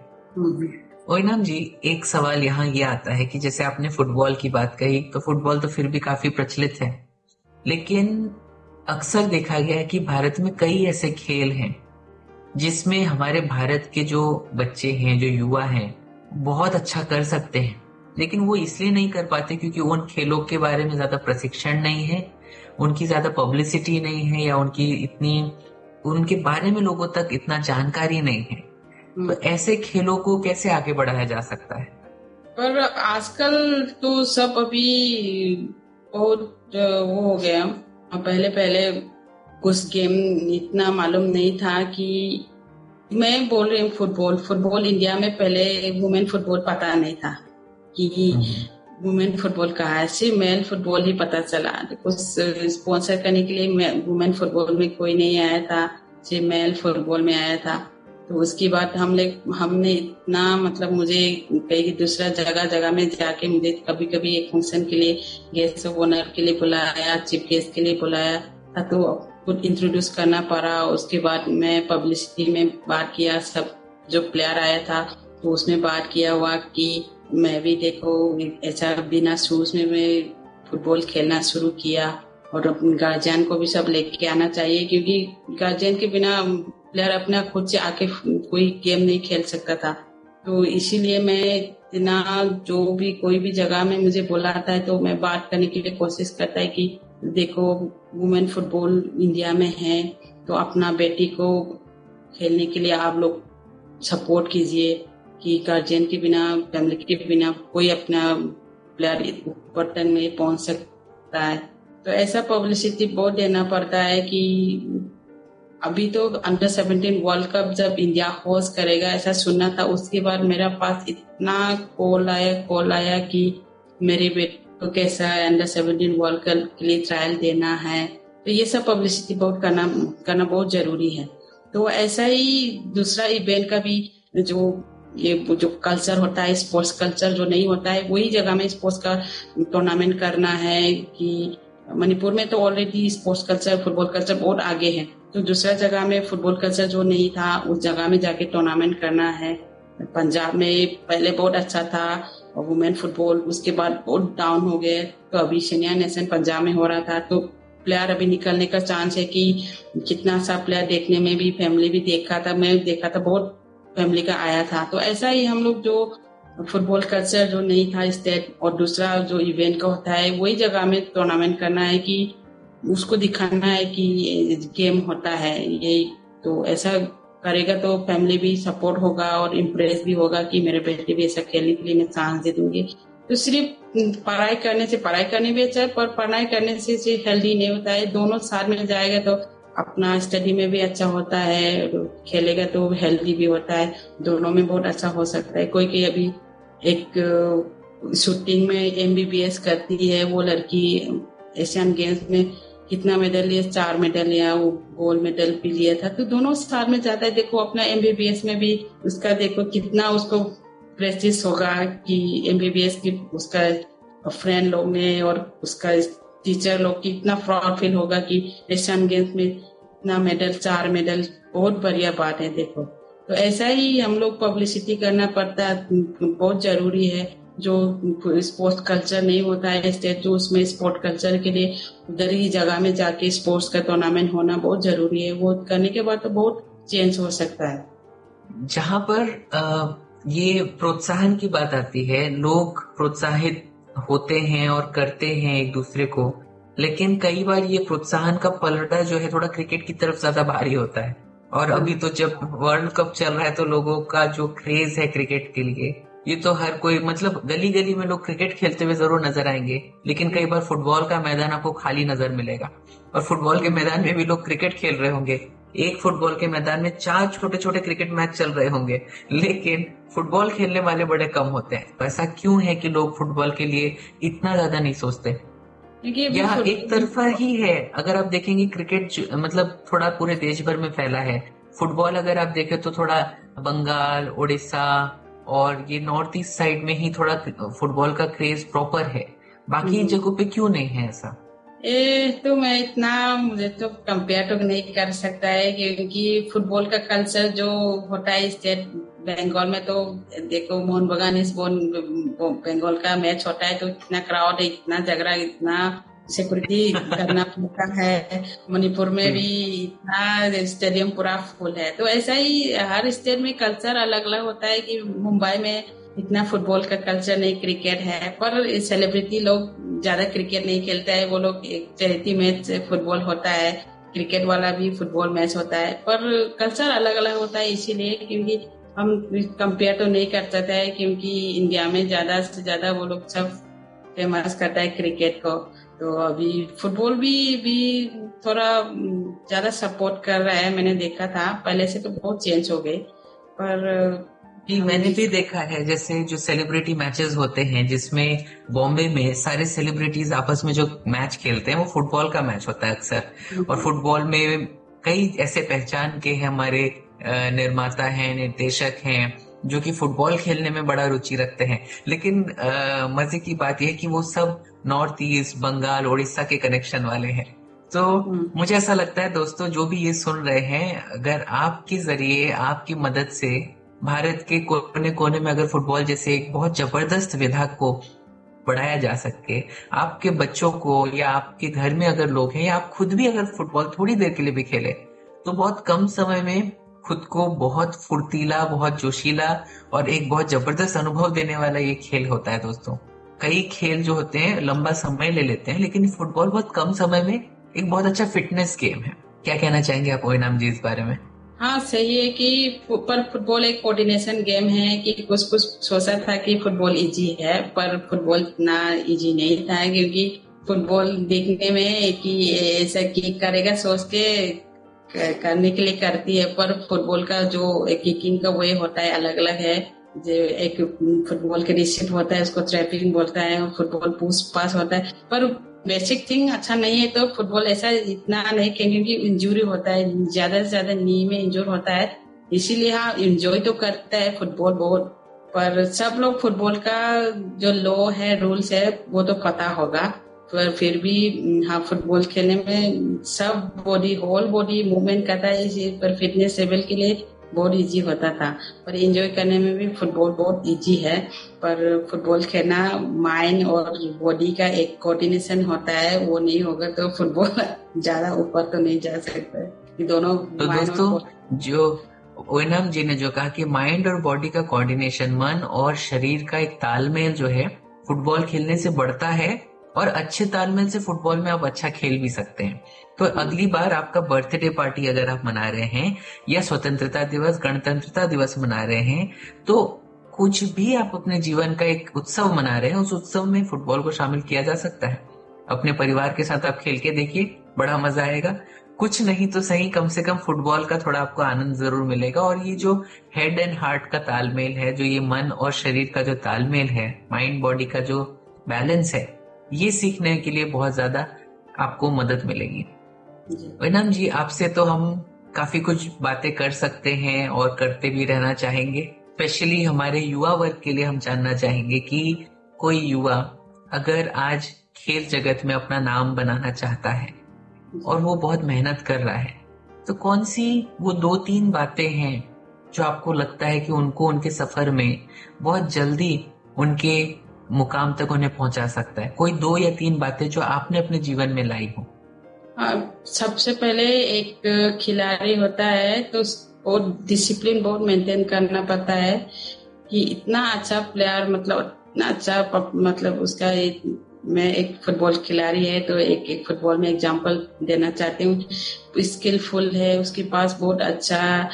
ओ इनाम जी, एक सवाल यहाँ ये आता है कि जैसे आपने फुटबॉल की बात कही, तो फुटबॉल तो फिर भी काफी प्रचलित है, लेकिन अक्सर देखा गया है कि भारत में कई ऐसे खेल हैं जिसमें हमारे भारत के जो बच्चे हैं, जो युवा हैं, बहुत अच्छा कर सकते हैं, लेकिन वो इसलिए नहीं कर पाते क्योंकि उन खेलों के बारे में ज्यादा प्रशिक्षण नहीं है, उनकी ज्यादा पब्लिसिटी नहीं है, या उनकी इतनी उनके बारे में लोगों तक इतना जानकारी नहीं है। तो ऐसे खेलों को कैसे आगे बढ़ाया जा सकता है? पर आजकल तो सब अभी बहुत वो हो गया, पहले पहले कुछ गेम इतना मालूम नहीं था कि मैं बोल रही हूँ फुटबॉल फुटबॉल इंडिया में पहले वुमेन फुटबॉल पता नहीं था कि वुमेन फुटबॉल कहाँ है, सिर्फ मेल फुटबॉल ही पता चला। कुछ स्पॉन्सर करने के लिए वुमेन फुटबॉल में कोई नहीं आया था, सिर्फ मेल फुटबॉल में आया था। तो उसके बाद हम लोग हमने इतना मतलब मुझे कई दूसरा जगह जगह में जाके मुझे कभी कभी एक फंक्शन के लिए गेस्ट ऑफ ऑनर के लिए बुलाया, चीफ गेस्ट के लिए बुलाया था, तो खुद इंट्रोड्यूस करना पड़ा। उसके बाद मैं पब्लिसिटी में बात किया, सब जो प्लेयर आया था तो उसमें बात किया हुआ कि मैं भी देखो ऐसा बिना शूज में मैं फुटबॉल खेलना शुरू किया, और अपने गार्जियन को भी सब लेके आना चाहिए, क्योंकि गार्जियन के बिना प्लेयर अपना खुद से आके कोई गेम नहीं खेल सकता था। तो इसीलिए मैं इतना जो भी कोई भी जगह में मुझे बुलाता है तो मैं बात करने के लिए कोशिश करता है कि देखो वुमेन फुटबॉल इंडिया में है, तो अपना बेटी को खेलने के लिए आप लोग सपोर्ट कीजिए, कि गार्जियन के बिना, फैमिली के बिना कोई अपना प्लेयर ऊपर तक नहीं पहुंच सकता है। तो ऐसा पब्लिसिटी बहुत देना पड़ता है कि अभी तो अंडर सेवेंटीन वर्ल्ड कप जब इंडिया होस्ट करेगा ऐसा सुनना था, उसके बाद मेरे पास इतना कॉल आया कॉल आया कि मेरे बेटे को कैसा है अंडर सेवेंटीन वर्ल्ड कप के लिए ट्रायल देना है। तो ये सब पब्लिसिटी बहुत करना करना बहुत जरूरी है। तो ऐसा ही दूसरा इवेंट का भी जो ये जो कल्चर होता है, स्पोर्ट्स कल्चर जो नहीं होता है, वही जगह में स्पोर्ट्स का टूर्नामेंट करना है। कि मणिपुर में तो already sports culture, football culture बहुत आगे है, तो दूसरा जगह में फुटबॉल कल्चर जो नहीं था उस जगह में जाके टूर्नामेंट करना है। पंजाब में पहले बहुत अच्छा था वुमेन फुटबॉल, उसके बाद बहुत डाउन हो गए, तो अभी सीनियर नेशन पंजाब में हो रहा था। तो प्लेयर अभी निकलने का चांस है कि कितना सा प्लेयर देखने में भी, फैमिली भी देखा था, मैं देखा था बहुत फैमिली का आया था। तो ऐसा ही हम लोग जो फुटबॉल कल्चर जो नहीं था स्टेट, और दूसरा जो इवेंट का होता है वही जगह में टूर्नामेंट करना है, कि उसको दिखाना है कि गेम होता है यही। तो ऐसा करेगा तो फैमिली भी सपोर्ट होगा और इम्प्रेस भी होगा कि मेरे बेटे भी ऐसा खेलने के लिए मैं चांस दे दूंगी। तो सिर्फ पढ़ाई करने से, पढ़ाई करने भी अच्छा है पर पढ़ाई करने से हेल्दी नहीं होता है, दोनों साथ में जाएगा तो अपना स्टडी में भी अच्छा होता है, खेलेगा तो हेल्दी भी होता है, दोनों में बहुत अच्छा हो सकता है। कोई कोई अभी एक शूटिंग में एमबीबीएस करती है वो लड़की, एशियन गेम्स में कितना मेडल लिया, चार मेडल लिया, वो गोल्ड मेडल भी लिया था। तो दोनों साल में जाता है, देखो अपना एमबीबीएस में भी उसका देखो कितना उसको प्रेस्टिज होगा कि एमबीबीएस की उसका फ्रेंड लोग ने और उसका टीचर लोग की इतना प्राउड फील होगा कि एशियन गेम्स में इतना मेडल, चार मेडल, बहुत बढ़िया बात है। देखो तो ऐसा ही हम लोग पब्लिसिटी करना पड़ता है, बहुत जरूरी है। जो स्पोर्ट्स कल्चर नहीं होता है स्टेट, जो उसमें स्पोर्ट कल्चर के लिए उधर ही जगह में जाके स्पोर्ट्स का टूर्नामेंट होना बहुत जरूरी है। वो करने के बाद तो बहुत चेंज हो सकता है। जहाँ पर आ, ये प्रोत्साहन की बात आती है, लोग प्रोत्साहित होते हैं और करते हैं एक दूसरे को, लेकिन कई बार ये प्रोत्साहन का पलटा जो है थोड़ा क्रिकेट की तरफ ज्यादा भारी होता है। और अभी तो जब वर्ल्ड कप चल रहा है तो लोगों का जो क्रेज है क्रिकेट के लिए, ये तो हर कोई, मतलब गली गली में लोग क्रिकेट खेलते हुए जरूर नजर आएंगे, लेकिन कई बार फुटबॉल का मैदान आपको खाली नजर मिलेगा, और फुटबॉल के मैदान में भी लोग क्रिकेट खेल रहे होंगे। एक फुटबॉल के मैदान में चार छोटे छोटे क्रिकेट मैच चल रहे होंगे, लेकिन फुटबॉल खेलने वाले बड़े कम होते हैं। तो ऐसा क्यों है कि लोग फुटबॉल के लिए इतना ज्यादा नहीं सोचते? यह एक तरफा ही है। अगर आप देखेंगे क्रिकेट मतलब थोड़ा पूरे देश भर में फैला है, फुटबॉल अगर आप देखें तो थोड़ा बंगाल, उड़ीसा और ये नॉर्थ ईस्ट साइड में ही थोड़ा फुटबॉल का क्रेज प्रॉपर है, बाकी जगहों पे क्यों नहीं है ऐसा? ए, तो मैं इतना मुझे तो कंपेयर तो नहीं कर सकता है, क्योंकि फुटबॉल का कल्चर जो होता है स्टेट बंगाल में, तो देखो मोहन बगान इस बंगाल का मैच होता है तो इतना क्राउड है, इतना झगड़ा, इतना सिक्योरिटी करना पड़ता है। मणिपुर में भी इतना स्टेडियम पूरा फुल है। तो ऐसा ही हर स्टेट में कल्चर अलग अलग होता है। कि मुंबई में इतना फुटबॉल का कल्चर नहीं, क्रिकेट है, पर सेलिब्रिटी लोग ज्यादा क्रिकेट नहीं खेलता है, वो लोग एक चैरिटी मैच फुटबॉल होता है, क्रिकेट वाला भी फुटबॉल मैच होता है, पर कल्चर अलग अलग होता है। इसीलिए क्योंकि हम कंपेयर तो नहीं कर सकते है, क्योंकि इंडिया में ज्यादा से ज्यादा वो लोग सब फेमस करता है क्रिकेट को। तो अभी फुटबॉल भी भी थोड़ा ज्यादा सपोर्ट कर रहा है, मैंने देखा था, पहले से तो बहुत चेंज हो गए। पर जी मैंने भी देखा है, जैसे जो सेलिब्रिटी मैचेस होते हैं जिसमें बॉम्बे में सारे सेलिब्रिटीज आपस में जो मैच खेलते हैं वो फुटबॉल का मैच होता है अक्सर। और फुटबॉल में कई ऐसे पहचान के हैं हमारे निर्माता हैं, निर्देशक हैं जो कि फुटबॉल खेलने में बड़ा रुचि रखते हैं, लेकिन आ, मजे की बात यह है कि वो सब नॉर्थ ईस्ट, बंगाल, उड़ीसा के कनेक्शन वाले हैं। तो मुझे ऐसा लगता है दोस्तों, जो भी ये सुन रहे हैं, अगर आपके जरिए, आपकी मदद से भारत के कोने कोने में अगर फुटबॉल जैसे एक बहुत जबरदस्त विधा को बढ़ाया जा सके, आपके बच्चों को या आपके घर में अगर लोग हैं या आप खुद भी अगर फुटबॉल थोड़ी देर के लिए भी खेले, तो बहुत कम समय में खुद को बहुत फुर्तीला, बहुत जोशीला और एक बहुत जबरदस्त अनुभव देने वाला ये खेल होता है दोस्तों। कई खेल जो होते हैं लंबा समय ले लेते हैं, लेकिन फुटबॉल बहुत कम समय में एक बहुत अच्छा फिटनेस गेम है। क्या कहना चाहेंगे आप ओइनाम जी इस बारे में? हाँ, सही है कि पर फुटबॉल एक कोऑर्डिनेशन गेम है कि कुछ कुछ सोचा था कि फुटबॉल इजी है, पर फुटबॉल इतना इजी नहीं था, क्योंकि फुटबॉल देखने में कि ऐसा किक करेगा सोच के करने के लिए करती है, पर फुटबॉल का जो किकिंग का वे होता है अलग अलग है। जो एक फुटबॉल के रिसीव होता है उसको ट्रैपिंग बोलता है, और फुटबॉल पुश पास होता है, पर बेसिक थिंग अच्छा नहीं है तो फुटबॉल ऐसा इतना नहीं, क्योंकि इंजरी होता है, ज्यादा से ज्यादा नी में इंजर होता है, इसीलिए हाँ इंजॉय तो करता है फुटबॉल बहुत, पर सब लोग फुटबॉल का जो लॉ है, रूल्स है, वो तो पता होगा, पर फिर भी हाँ फुटबॉल खेलने में सब बॉडी, होल बॉडी मूवमेंट करता है, इसी पर फिटनेस लेवल के लिए बहुत इजी होता था, पर एंजॉय करने में भी फुटबॉल बहुत इजी है। पर फुटबॉल खेलना माइंड और बॉडी का एक कोऑर्डिनेशन होता है, वो नहीं होगा तो फुटबॉल ज्यादा ऊपर तो नहीं जा सकता है। दोनों तो दोस्तों, जो ओइनाम जी ने जो कहा कि माइंड और बॉडी का कोऑर्डिनेशन, मन और शरीर का एक तालमेल जो है फुटबॉल खेलने से बढ़ता है, और अच्छे तालमेल से फुटबॉल में आप अच्छा खेल भी सकते हैं। तो अगली बार आपका बर्थडे पार्टी अगर आप मना रहे हैं, या स्वतंत्रता दिवस, गणतंत्रता दिवस मना रहे हैं, तो कुछ भी आप अपने जीवन का एक उत्सव मना रहे हैं, उस उत्सव में फुटबॉल को शामिल किया जा सकता है। अपने परिवार के साथ आप खेल के देखिए, बड़ा मजा आएगा। कुछ नहीं तो सही, कम से कम फुटबॉल का थोड़ा आपको आनंद जरूर मिलेगा। और ये जो हेड एंड हार्ट का तालमेल है, जो ये मन और शरीर का जो तालमेल है, माइंड बॉडी का जो बैलेंस है, ये सीखने के लिए बहुत ज्यादा आपको मदद मिलेगी। ओइनाम जी, आपसे तो हम काफी कुछ बातें कर सकते हैं और करते भी रहना चाहेंगे। स्पेशली हमारे युवा वर्ग के लिए हम जानना चाहेंगे कि कोई युवा अगर आज खेल जगत में अपना नाम बनाना चाहता है और वो बहुत मेहनत कर रहा है, तो कौन सी वो दो तीन बातें हैं जो आपको लगता है कि उनको उनके सफर में बहुत जल्दी उनके मुकाम तक उन्हें पहुंचा सकता है? कोई दो या तीन बातें जो आपने अपने जीवन में लाई हो। हाँ, सबसे पहले एक खिलाड़ी होता है तो बहुत डिसिप्लिन बहुत मेंटेन करना पड़ता है, कि इतना अच्छा प्लेयर, मतलब इतना अच्छा, मतलब उसका एक, मैं एक फुटबॉल खिलाड़ी है तो एक एक फुटबॉल में एग्जांपल देना चाहती हूँ। स्किलफुल है, उसके पास बहुत अच्छा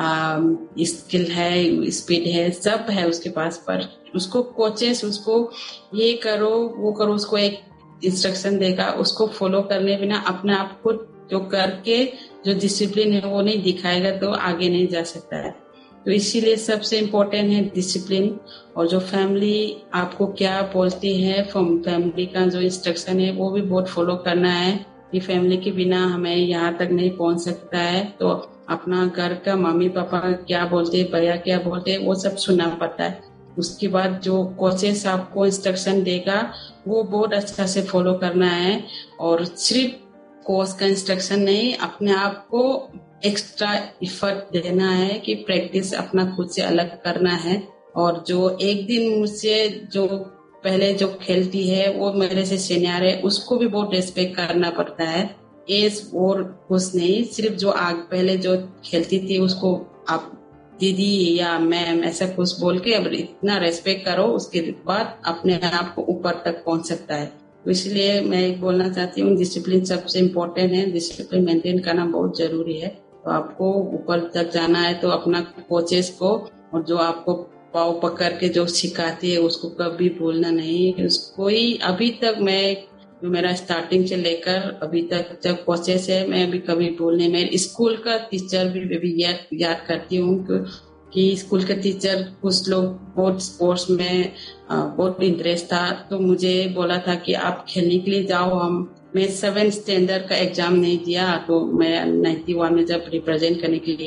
स्किल है, स्पीड है, सब है उसके पास, पर उसको कोचेस उसको ये करो वो करो, उसको एक इंस्ट्रक्शन देगा, उसको फॉलो करने बिना अपने आप को जो करके जो डिसिप्लिन है वो नहीं दिखाएगा तो आगे नहीं जा सकता है। तो इसीलिए सबसे इम्पोर्टेंट है डिसिप्लिन, और जो फैमिली आपको क्या बोलती है, फैमिली का जो इंस्ट्रक्शन है वो भी बहुत फॉलो करना है, कि फैमिली के बिना हमें यहाँ तक नहीं पहुंच सकता है। तो अपना घर का मम्मी पापा क्या बोलते हैं, भैया क्या बोलते हैं, वो सब सुनना पड़ता है। उसके बाद जो कोचेस आपको इंस्ट्रक्शन देगा वो बहुत अच्छा से फॉलो करना है, और सिर्फ कोच का इंस्ट्रक्शन नहीं, अपने आप को एक्स्ट्रा इफर्ट देना है कि प्रैक्टिस अपना खुद से अलग करना है। और जो एक दिन मुझसे जो पहले जो खेलती है वो मेरे से सीनियर है, उसको भी बहुत रेस्पेक्ट करना पड़ता है। एज और कुछ नहीं, सिर्फ जो आग पहले जो खेलती थी उसको आप दीदी या मैम ऐसा कुछ बोल के अब इतना रेस्पेक्ट करो, उसके बाद अपने आप को ऊपर तक पहुंच सकता है। तो इसलिए मैं बोलना चाहती हूँ डिसिप्लिन सबसे इम्पोर्टेंट है, डिसिप्लिन मेंटेन करना बहुत जरूरी है। तो आपको ऊपर तक जाना है तो अपना कोचेस को और जो आपको पाव पकड़ के जो सिखाती है उसको कभी भूलना नहीं। उसको ही अभी तक मैं जो मेरा स्टार्टिंग से लेकर अभी तक जब कोचेस है मैं अभी कभी भूलने, मेरे स्कूल का टीचर भी अभी याद याद करती हूँ कि स्कूल के टीचर कुछ लोग बहुत स्पोर्ट्स में बहुत इंटरेस्ट था, तो मुझे बोला था कि आप खेलने के लिए जाओ। हम मैं सेवेंथ स्टैंडर्ड का एग्जाम नहीं दिया, तो मैं नाइन्टी वन में जब रिप्रेजेंट करने के लिए, तो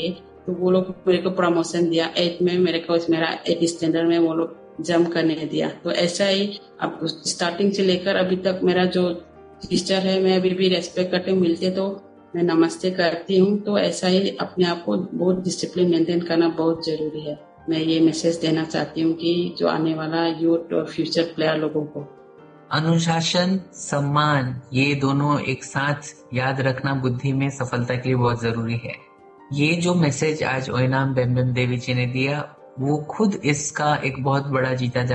तो वो लोग मेरे को प्रमोशन दिया। एट में मेरे को मेरा एट स्टैंडर्ड में वो लोग जंप करने दिया। तो ऐसा ही अब स्टार्टिंग से लेकर अभी तक मेरा जो सिस्टर है मैं अभी भी रेस्पेक्ट करते मिलते तो मैं नमस्ते करती हूँ। तो ऐसा ही अपने आप को बहुत डिसिप्लिन मेंटेन करना बहुत जरूरी है। मैं ये मैसेज देना चाहती हूँ कि जो आने वाला यूथ और फ्यूचर प्लेयर लोगों को अनुशासन, सम्मान, ये दोनों एक साथ याद रखना बुद्धि में सफलता के लिए बहुत जरूरी है। ये जो मैसेज आज ओयनाम बेम्बेम देवी जी ने दिया वो खुद इसका एक बहुत बड़ा जीता